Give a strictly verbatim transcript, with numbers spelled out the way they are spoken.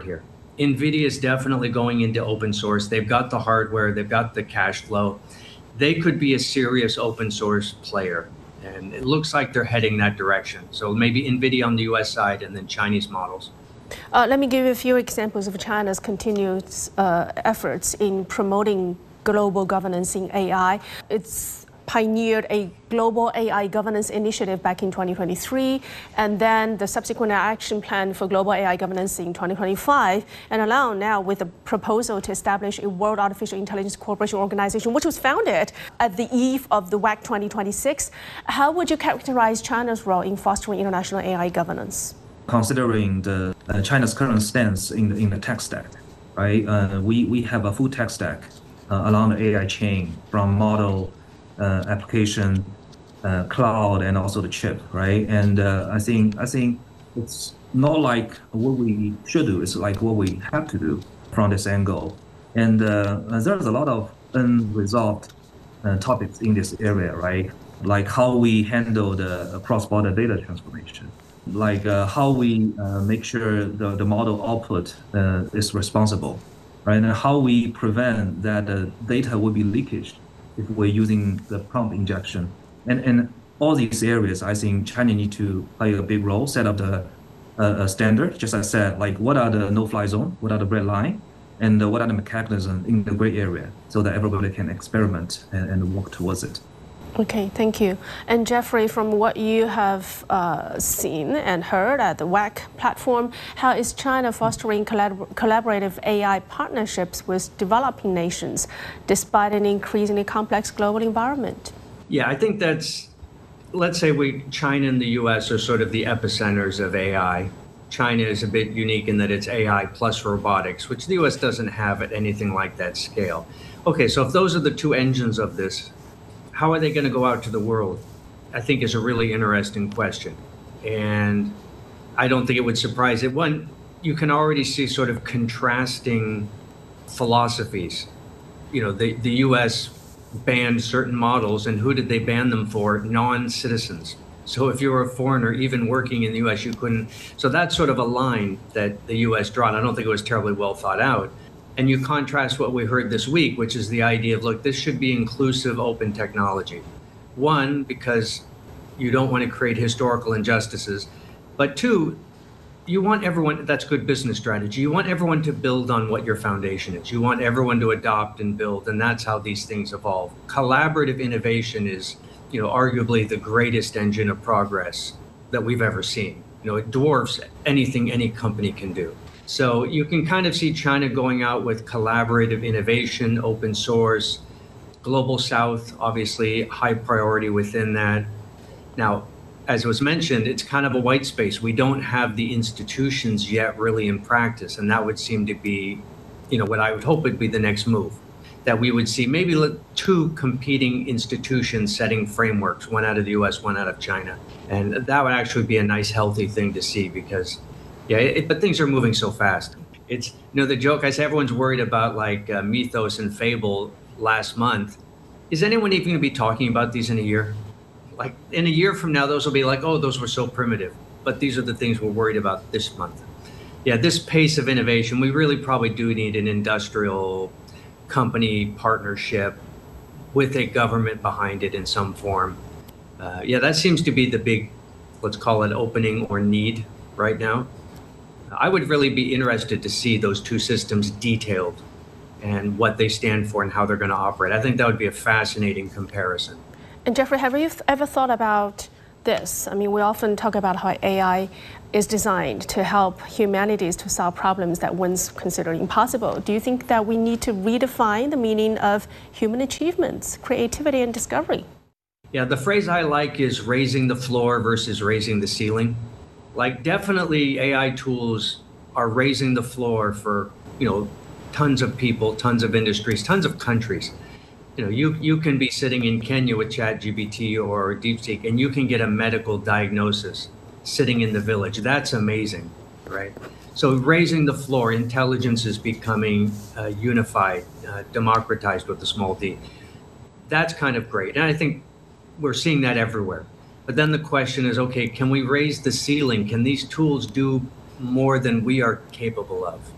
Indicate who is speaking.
Speaker 1: here. NVIDIA is definitely going into open source. They've got the hardware, they've got the cash flow. They could be a serious open source player. And it looks like they're heading that direction. So maybe NVIDIA on the U S side and then Chinese models.
Speaker 2: Uh, let me give you a few examples of China's continued uh, efforts in promoting global governance in A I. It's pioneered a global A I governance initiative back in twenty twenty-three, and then the subsequent action plan for global A I governance in twenty twenty-five, and along now with a proposal to establish a World Artificial Intelligence Cooperation Organization, which was founded at the eve of the W A C twenty twenty-six. How would you characterize China's role in fostering international A I governance?
Speaker 3: Considering the uh, China's current stance in the, in the tech stack, right? Uh, we, we have a full tech stack uh, along the A I chain, from model, uh, application, uh, cloud, and also the chip, right? And uh, I think I think it's not like what we should do; it's like what we have to do from this angle. And uh, there's a lot of unresolved uh, topics in this area, right? Like how we handle the cross-border data transformation. Like uh, how we uh, make sure the, the model output uh, is responsible, right? And how we prevent that the data will be leakage if we're using the prompt injection. And and all these areas, I think China need to play a big role, set up the uh, standard, just as I said, like what are the no-fly zone, what are the red line, and uh, what are the mechanisms in the gray area, so that everybody can experiment and, and work towards it.
Speaker 2: Okay, thank you. And Jeffrey, from what you have uh, seen and heard at the W A C platform, how is China fostering collab collaborative A I partnerships with developing nations, despite an increasingly complex global environment?
Speaker 1: Yeah, I think that's, let's say we, China and the U S are sort of the epicenters of A I. China is a bit unique in that it's A I plus robotics, which the U S doesn't have at anything like that scale. Okay, so if those are the two engines of this, how are they going to go out to the world? I think is a really interesting question. And I don't think it would surprise it. One, you can already see sort of contrasting philosophies. You know, the, the U S banned certain models, and who did they ban them for? Non-citizens. So if you were a foreigner, even working in the U S, you couldn't. So that's sort of a line that the U S drawn. I don't think it was terribly well thought out. And you contrast what we heard this week, which is the idea of, look, this should be inclusive, open technology. One, because you don't want to create historical injustices. But two, you want everyone, that's good business strategy. You want everyone to build on what your foundation is. You want everyone to adopt and build, and that's how these things evolve. Collaborative innovation is, you know, arguably the greatest engine of progress that we've ever seen. You know, it dwarfs anything any company can do. So you can kind of see China going out with collaborative innovation, open source, global south, obviously high priority within that. Now, as was mentioned, it's kind of a white space. We don't have the institutions yet really in practice. And that would seem to be, you know, what I would hope would be the next move, that we would see maybe two competing institutions setting frameworks, one out of the U S, one out of China. And that would actually be a nice, healthy thing to see, because yeah, it, but things are moving so fast. It's, you know, the joke, I say everyone's worried about like uh, Mythos and Fable last month. Is anyone even gonna be talking about these in a year? Like in a year from now, those will be like, oh, those were so primitive. But these are the things we're worried about this month. Yeah, this pace of innovation, we really probably do need an industrial company partnership with a government behind it in some form. Uh, yeah, that seems to be the big, let's call it opening or need right now. I would really be interested to see those two systems detailed and what they stand for and how they're going to operate. I think that would be a fascinating comparison.
Speaker 2: And Jeffrey, have you ever thought about this? I mean, we often talk about how A I is designed to help humanities to solve problems that once considered impossible. Do you think that we need to redefine the meaning of human achievements, creativity, and discovery?
Speaker 1: Yeah, the phrase I like is raising the floor versus raising the ceiling. Like definitely A I tools are raising the floor for, you know, tons of people, tons of industries, tons of countries. You know, you, you can be sitting in Kenya with ChatGPT or DeepSeek and you can get a medical diagnosis sitting in the village. That's amazing, right? So raising the floor, intelligence is becoming uh, unified, uh, democratized with a small d. That's kind of great. And I think we're seeing that everywhere. But then the question is, okay, can we raise the ceiling? Can these tools do more than we are capable of?